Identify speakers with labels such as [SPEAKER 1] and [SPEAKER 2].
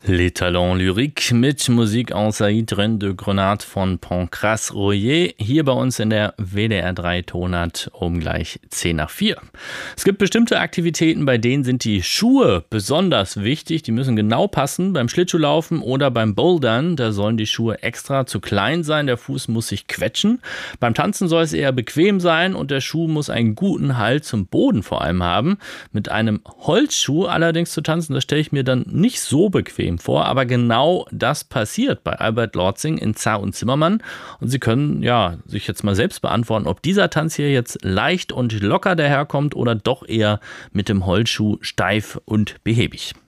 [SPEAKER 1] Les Talents Lyriques mit Musik en Saïd Rennes de Grenade von Pancras Royer. Hier bei uns in der WDR 3 Tonart um gleich 3:10. Es gibt bestimmte Aktivitäten, bei denen sind die Schuhe besonders wichtig. Die müssen genau passen. Beim Schlittschuhlaufen oder beim Bouldern, da sollen die Schuhe extra zu klein sein. Der Fuß muss sich quetschen. Beim Tanzen soll es eher bequem sein und der Schuh muss einen guten Halt zum Boden vor allem haben. Mit einem Holzschuh allerdings zu tanzen, das stelle ich mir dann nicht so bequem vor, aber genau das passiert bei Albert Lortzing in Zar und Zimmermann und Sie können sich jetzt mal selbst beantworten, ob dieser Tanz hier jetzt leicht und locker daherkommt oder doch eher mit dem Holzschuh steif und behäbig.